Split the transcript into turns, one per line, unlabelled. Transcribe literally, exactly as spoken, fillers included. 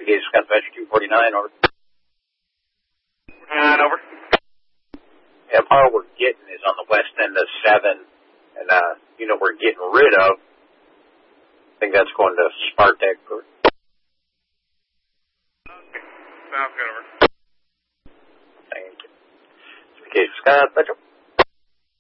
Gauge Scott Metro two forty-nine, over.
And over.
Yeah, power we're getting is on the west end of seven, and uh, you know we're getting rid of. I think that's going to Spartak.
Okay. Sounds good, over.
Thank you. Gauge Scott Metro.